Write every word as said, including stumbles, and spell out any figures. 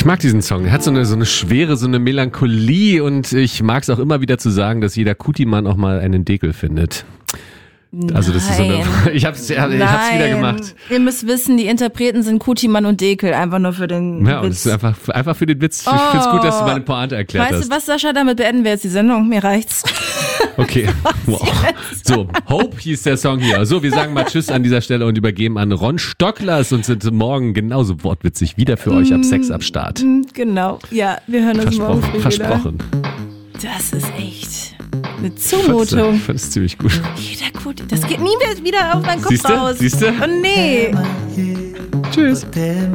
Ich mag diesen Song. Er hat so eine, so eine Schwere, so eine Melancholie und ich mag es auch immer wieder zu sagen, dass jeder Kuti-Mann auch mal einen Dekel findet. Also das ist so eine, ich hab's, ich hab's wieder gemacht. Ihr müsst wissen, die Interpreten sind Kutimann und Dekel, einfach nur für den ja, Witz. Und es ist einfach, einfach für den Witz. Oh. Ich find's gut, dass du meine Pointe erklärt weißt hast. Weißt du was, Sascha, damit beenden wir jetzt die Sendung. Mir reicht's. Okay. Wow. So, Hope hieß der Song hier. So, wir sagen mal Tschüss an dieser Stelle und übergeben an Ron Stocklers und sind morgen genauso wortwitzig wieder für euch ab sechs ab Start. Genau. Ja, wir hören uns morgen früh Versprochen. Wieder. Das ist echt eine Zumutung. Ich fand es ziemlich gut. Jeder gut. Das geht nie wieder auf meinen Kopf Siehste? raus. Siehste? Oh nee. Tschüss.